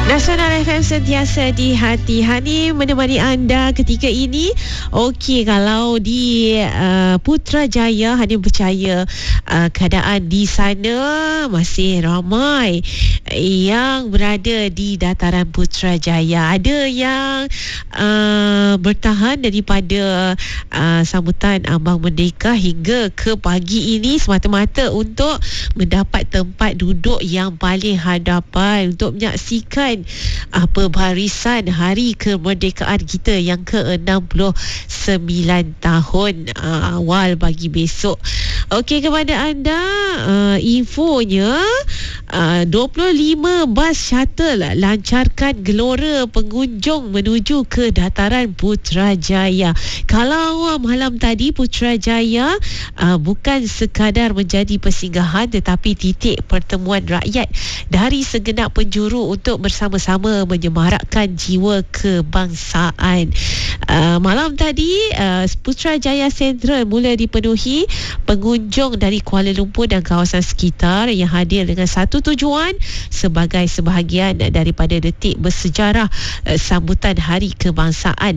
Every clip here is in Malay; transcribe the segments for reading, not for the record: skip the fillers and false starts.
Nasional FM sentiasa di hati-hati menemani anda ketika ini. Okey, kalau di Putrajaya, Hanim percaya keadaan di sana masih ramai yang berada di dataran Putrajaya. Ada yang bertahan daripada sambutan Ambang Merdeka hingga ke pagi ini semata-mata untuk mendapat tempat duduk yang paling hadapan untuk menyaksikan pembarisan Hari Kemerdekaan kita yang ke-69 tahun awal bagi besok. Okey, kepada anda infonya 25 bas shuttle lancarkan gelora pengunjung menuju ke dataran Putrajaya. Kalau malam tadi Putrajaya bukan sekadar menjadi persinggahan tetapi titik pertemuan rakyat dari segenap penjuru untuk bersama-sama menyemarakkan jiwa kebangsaan. Malam tadi Putrajaya Central mula dipenuhi pengunjung dari Kuala Lumpur dan kawasan sekitar yang hadir dengan satu tujuan sebagai sebahagian daripada detik bersejarah sambutan Hari Kebangsaan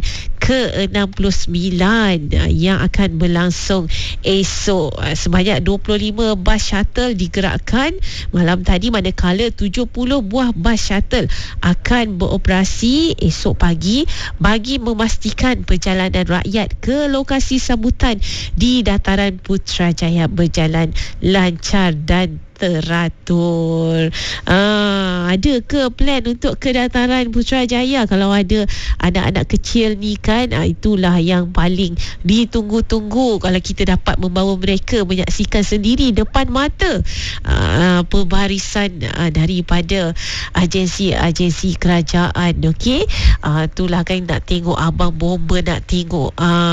ke-69 yang akan berlangsung esok. Sebanyak 25 bas shuttle digerakkan malam tadi, manakala 70 buah bas shuttle akan beroperasi esok pagi bagi memastikan perjalanan rakyat ke lokasi sambutan di dataran Putrajaya berjalan lancar dan teratur. Ada ke plan untuk ke dataran Putrajaya? Kalau ada anak-anak kecil ni kan, itulah yang paling ditunggu-tunggu kalau kita dapat membawa mereka menyaksikan sendiri depan mata pembarisan daripada agensi-agensi kerajaan. Okey, itulah kan, nak tengok abang bomber, nak tengok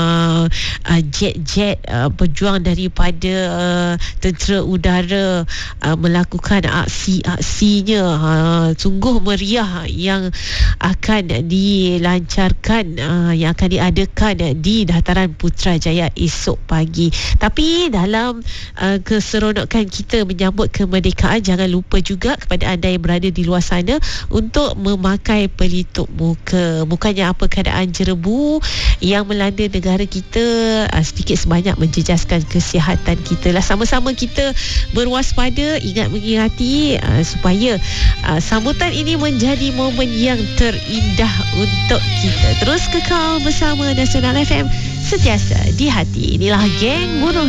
jet-jet pejuang daripada tentera udara melakukan aksi-aksinya. Sungguh meriah yang akan dilancarkan, yang akan diadakan di dataran Putrajaya esok pagi. Tapi dalam keseronokan kita menyambut kemerdekaan, jangan lupa juga kepada anda yang berada di luar sana untuk memakai pelitup muka. Bukannya apa keadaan jerebu yang melanda negara kita sedikit sebanyak menjejaskan kesihatan kita lah. Sama-sama kita berwaspada, ingat mengingati supaya sambutan ini menjadi momen yang terindah untuk kita. Terus kekal bersama Nasional FM, sentiasa di hati. Inilah Geng Bunuh